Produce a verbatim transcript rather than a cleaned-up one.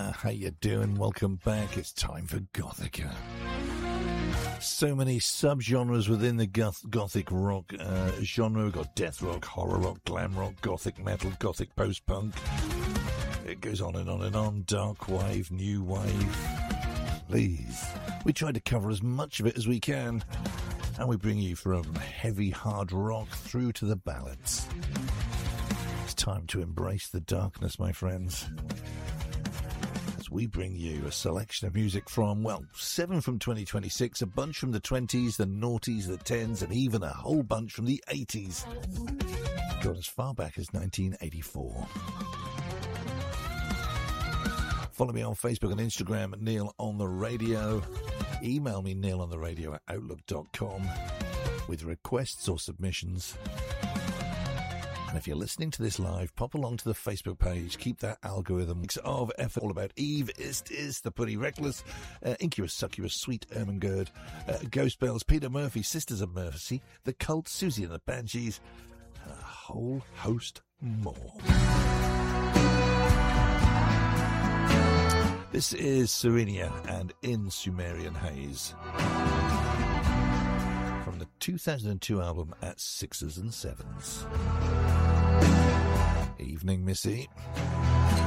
Gothica. How you doing? Welcome back. It's time for Gothica. So many subgenres within the goth- gothic rock uh, genre. We've got death rock, horror rock, glam rock, gothic metal, gothic post-punk. It goes on and on and on. Dark wave, new wave. Please. We try to cover as much of it as we can. And we bring you from heavy hard rock through to the ballads. It's time to embrace the darkness, my friends. As we bring you a selection of music from, well, seven from twenty twenty-six, a bunch from the twenties, the noughties, the tens, and even a whole bunch from the eighties. Got as far back as nineteen eighty-four. Follow me on Facebook and Instagram at Neil on the Radio. Email me, Neil on the Radio at outlook dot com, with requests or submissions. And if you're listening to this live, pop along to the Facebook page. Keep that algorithm of effort all about Eve, Ist, Is, The Pretty Reckless, uh, Incubus, Succubus, Sweet Ermengarde, uh, Ghost Bells, Peter Murphy, Sisters of Mercy, The Cult, Susie and the Banshees, and a whole host more. This is Serenia and In Sumerian Haze from the two thousand two album At Sixes and Sevens. Evening, Missy.